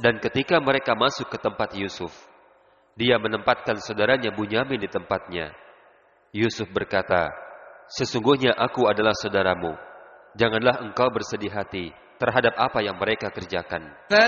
Dan ketika mereka masuk ke tempat Yusuf, dia menempatkan saudaranya Bunyamin di tempatnya. Yusuf berkata, "Sesungguhnya aku adalah saudaramu. Janganlah engkau bersedih hati terhadap apa yang mereka kerjakan."